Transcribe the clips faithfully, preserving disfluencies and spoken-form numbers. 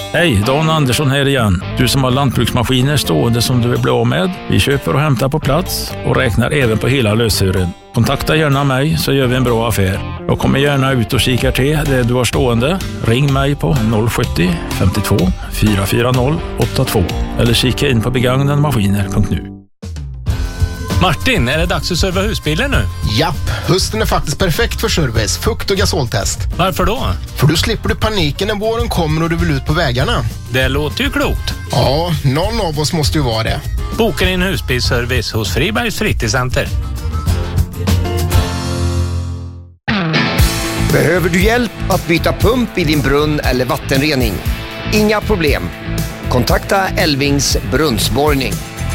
Hej, Dan Andersson här igen. Du som har lantbruksmaskiner stående som du vill bli av med. Vi köper och hämtar på plats och räknar även på hela lösören. Kontakta gärna mig så gör vi en bra affär. Jag kommer gärna ut och kika till det du har stående. Ring mig på noll sjuttio femtiotvå fyra fyra noll åtta två eller kika in på begagnademaskiner punkt nu. Martin, är det dags att serva husbilen nu? Japp, hösten är faktiskt perfekt för service, fukt och gasoltest. Varför då? För då slipper du paniken när våren kommer och du vill ut på vägarna. Det låter ju klokt. Ja, någon av oss måste ju vara det. Boka din husbilsservice hos Fribergs fritidscenter. Behöver du hjälp att byta pump i din brunn eller vattenrening? Inga problem. Kontakta Elvings brunnsborrning.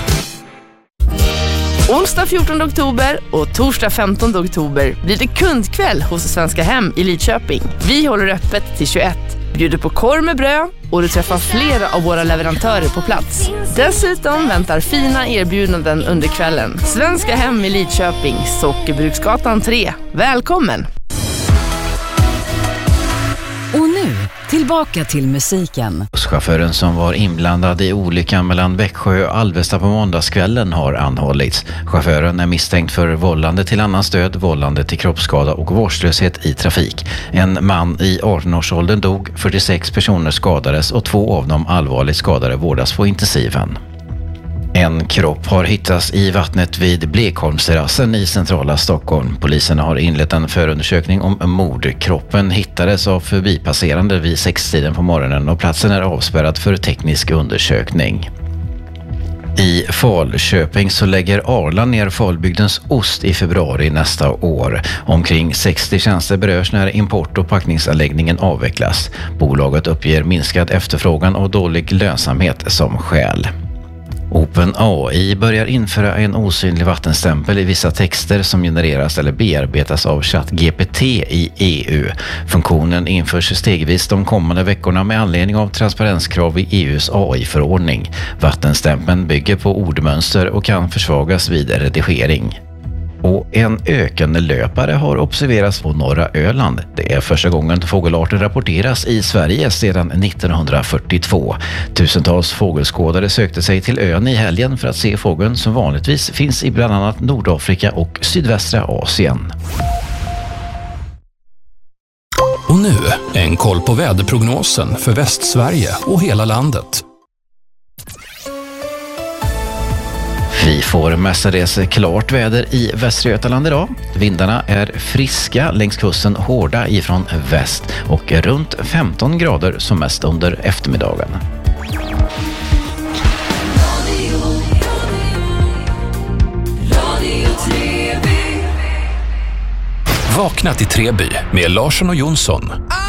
Onsdag fjortonde oktober och torsdag femtonde oktober blir det kundkväll hos Svenska Hem i Lidköping. Vi håller öppet till tjugoett, bjuder på korv med bröd och du träffar flera av våra leverantörer på plats. Dessutom väntar fina erbjudanden under kvällen. Svenska Hem i Lidköping, Sockerbruksgatan tre. Välkommen! Och nu, tillbaka till musiken. Chauffören som var inblandad i olyckan mellan Växjö och Alvesta på måndagskvällen har anhållits. Chauffören är misstänkt för vållande till annans död, vållande till kroppsskada och vårdslöshet i trafik. En man i arton-årsåldern dog, fyrtiosex personer skadades och två av dem allvarligt skadade vårdas på intensiven. En kropp har hittats i vattnet vid Blekholmsterrassen i centrala Stockholm. Polisen har inlett en förundersökning om mord. Kroppen hittades av förbipasserande vid sextiden på morgonen och platsen är avspärrad för teknisk undersökning. I Falköping så lägger Arla ner Falbygdens ost i februari nästa år. Omkring sextio tjänster berörs när import- och packningsanläggningen avvecklas. Bolaget uppger minskad efterfrågan och dålig lönsamhet som skäl. OpenAI börjar införa en osynlig vattenstämpel i vissa texter som genereras eller bearbetas av ChatGPT i E U. Funktionen införs stegvis de kommande veckorna med anledning av transparenskrav i E U:s A I-förordning. Vattenstämpeln bygger på ordmönster och kan försvagas vid redigering. Och en ökande löpare har observerats på norra Öland. Det är första gången fågelarten rapporteras i Sverige sedan nittonhundrafyrtiotvå. Tusentals fågelskådare sökte sig till ön i helgen för att se fågeln som vanligtvis finns i bland annat Nordafrika och sydvästra Asien. Och nu en koll på väderprognosen för Västsverige och hela landet. Vi får mestadels klart väder i Västra Götaland idag. Vindarna är friska längs kusten, hårda ifrån väst och runt femton grader som mest under eftermiddagen. Vakna till Treby med Larsson och Jonsson.